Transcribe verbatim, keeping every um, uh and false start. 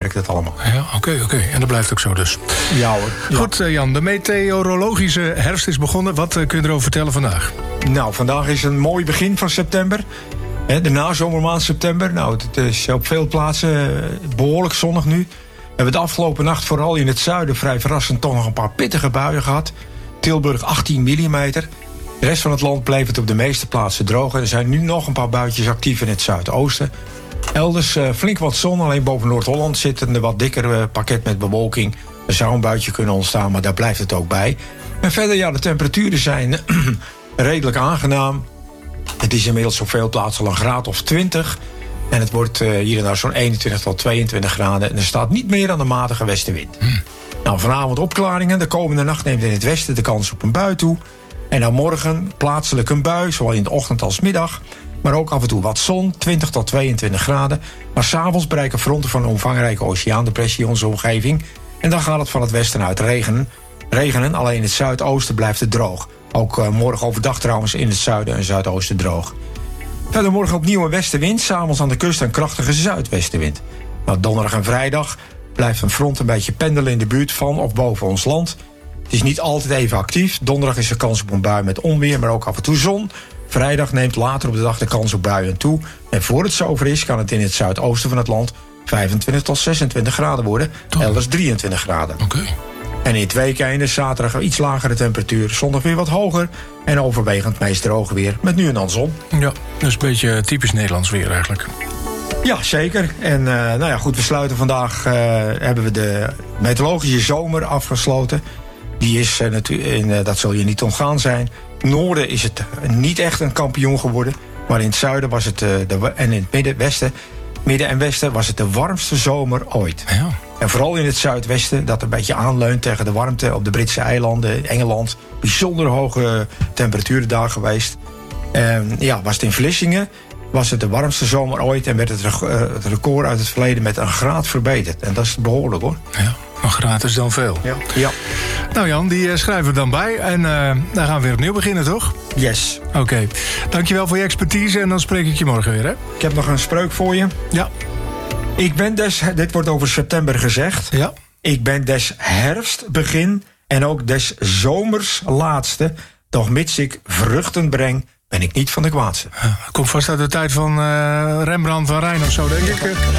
werkt het allemaal. Ja, oké, okay, oké. Okay. En dat blijft ook zo dus. Ja hoor. Ja. Goed, uh, Jan, de meteorologische herfst is begonnen. Wat uh, kun je erover vertellen vandaag? Nou, vandaag is een mooi begin van september. He, de nazomermaand september. Nou, het is op veel plaatsen behoorlijk zonnig nu. We hebben de afgelopen nacht vooral in het zuiden vrij verrassend toch nog een paar pittige buien gehad. Tilburg achttien millimeter. De rest van het land bleef het op de meeste plaatsen droog. Er zijn nu nog een paar buitjes actief in het zuidoosten. Elders uh, flink wat zon. Alleen boven Noord-Holland zit een wat dikker uh, pakket met bewolking. Er zou een buitje kunnen ontstaan, maar daar blijft het ook bij. En verder, ja, de temperaturen zijn redelijk aangenaam. Het is inmiddels op veel plaatsen al een graad of twintig. En het wordt uh, hier en daar zo'n eenentwintig tot tweeëntwintig graden. En er staat niet meer aan de matige westenwind. Hmm. Nou, vanavond opklaringen. De komende nacht neemt in het westen de kans op een bui toe. En dan morgen plaatselijk een bui, zowel in de ochtend als middag. Maar ook af en toe wat zon, twintig tot tweeëntwintig graden. Maar s'avonds bereiken fronten van een omvangrijke oceaandepressie onze omgeving. En dan gaat het van het westen uit regenen. Regenen, alleen in het zuidoosten blijft het droog. Ook uh, morgen overdag trouwens in het zuiden en zuidoosten droog. Verder morgen opnieuw een westenwind. S'avonds aan de kust een krachtige zuidwestenwind. Nou, donderdag en vrijdag blijft een front een beetje pendelen in de buurt van of boven ons land. Het is niet altijd even actief. Donderdag is er kans op een bui met onweer, maar ook af en toe zon. Vrijdag neemt later op de dag de kans op buien toe. En voor het zover is, kan het in het zuidoosten van het land vijfentwintig tot zesentwintig graden worden. Toch? Elders drieëntwintig graden. Oké. Okay. En in het weekende, zaterdag iets lagere temperatuur. Zondag weer wat hoger. En overwegend meest droog weer. Met nu en dan zon. Ja, dus een beetje typisch Nederlands weer eigenlijk. Ja, zeker. En uh, nou ja, goed, we sluiten vandaag. Uh, hebben we de meteorologische zomer afgesloten. Die is uh, natuurlijk, uh, dat zul je niet ontgaan zijn. Noorden is het niet echt een kampioen geworden. Maar in het zuiden was het, uh, de, en in het midden, westen, midden en westen was het de warmste zomer ooit. Ja. En vooral in het zuidwesten, dat een beetje aanleunt tegen de warmte op de Britse eilanden, Engeland. Bijzonder hoge temperaturen daar geweest. En ja, was het in Vlissingen, was het de warmste zomer ooit en werd het, uh, het record uit het verleden met een graad verbeterd. En dat is behoorlijk hoor. Ja, een graad is dan veel. Ja. ja. Nou Jan, die uh, schrijven we dan bij. En uh, dan gaan we weer opnieuw beginnen, toch? Yes. Oké. Okay. Dankjewel voor je expertise en dan spreek ik je morgen weer, hè? Ik heb nog een spreuk voor je. Ja. Ik ben des, dit wordt over september gezegd. Ja. Ik ben des herfstbegin en ook des zomers laatste. Doch mits ik vruchten breng, ben ik niet van de kwaadste. Ja, komt vast uit de tijd van uh, Rembrandt van Rijn of zo, denk ik.